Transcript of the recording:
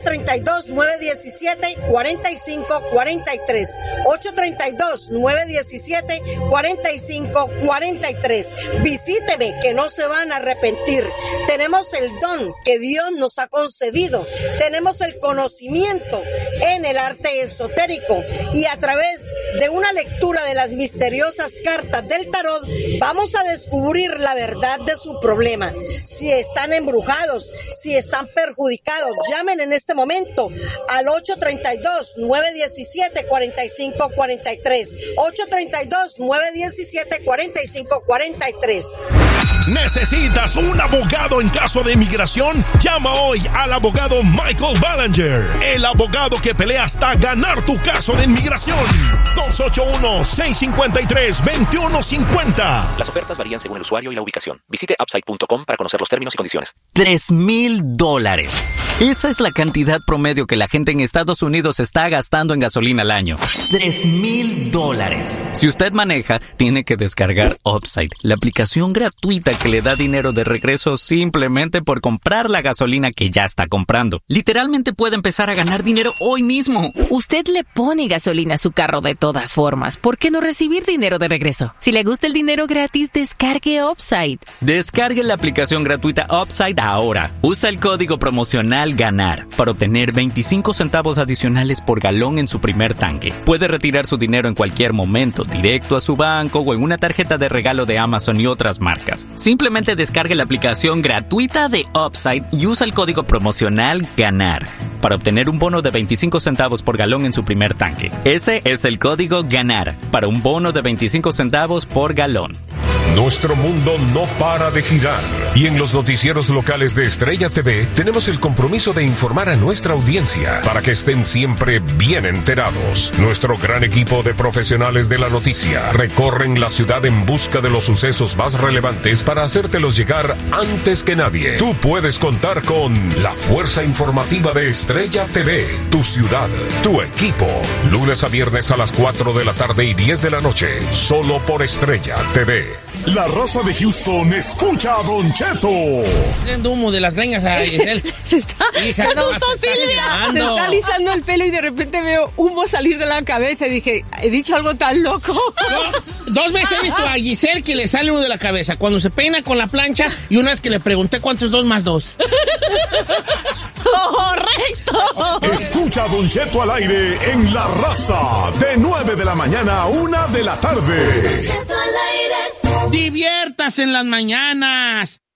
832-917-4543. 832-917-4543. Visíteme, que no se van a arrepentir. Tenemos el don que Dios nos ha concedido. Tenemos el conocimiento en el arte esotérico, y a través de una lectura de las misteriosas cartas del tarot vamos a descubrir la verdad de su problema. Si están embrujados, si están perjudicados, llamen en este momento al 832-917-4543. 832-917-4543. ¿Necesitas un abogado en caso de inmigración? Llama hoy al abogado Michael Ballinger, el abogado que pelea hasta ganar tu caso de inmigración. 281-653-2150. Las ofertas varían según el usuario y la ubicación. Visite Upside.com para conocer los términos y condiciones. $3,000. Esa es la cantidad promedio que la gente en Estados Unidos está gastando en gasolina al año. $3,000. Si usted maneja, tiene que descargar Upside, la aplicación gratuita que le da dinero de regreso simplemente por comprar la gasolina que ya está comprando. Literalmente puede empezar a ganar dinero hoy mismo. Usted le pone gasolina a su carro de todas formas. ¿Por qué no recibir dinero de regreso? Si le gusta el dinero gratis, descargue Upside. Descargue la aplicación gratuita Upside ahora. Usa el código promocional GANAR para obtener 25 centavos adicionales por galón en su primer tanque. Puede retirar su dinero en cualquier momento, directo a su banco o en una tarjeta de regalo de Amazon y otras marcas. Simplemente descargue la aplicación gratuita de Upside y usa el código promocional GANAR para obtener un bono de 25 centavos por galón en su primer tanque. Ese es el código GANAR para un bono de 25 centavos por galón. Nuestro mundo no para de girar, y en los noticieros locales de Estrella TV tenemos el compromiso de informar a nuestra audiencia para que estén siempre bien enterados. Nuestro gran equipo de profesionales de la noticia recorren la ciudad en busca de los sucesos más relevantes para hacértelos llegar antes que nadie. Tú puedes contar con la fuerza informativa de Estrella TV, tu ciudad, tu equipo. Lunes a viernes a las 4 de la tarde y 10 de la noche, solo por Estrella TV. La raza de Houston escucha a Don Cheto. Haciendo humo de las greñas a Giselle. Se asustó Silvia. Se está alisando el pelo y de repente veo humo salir de la cabeza y dije, ¿he dicho algo tan loco? No, 2 veces he visto a Giselle que le sale humo de la cabeza cuando se peina con la plancha, y una vez que le pregunté cuánto es 2 más 2. ¡Correcto! Escucha a Don Cheto al aire en La Raza, de 9 de la mañana a 1 de la tarde. Diviértase en las mañanas.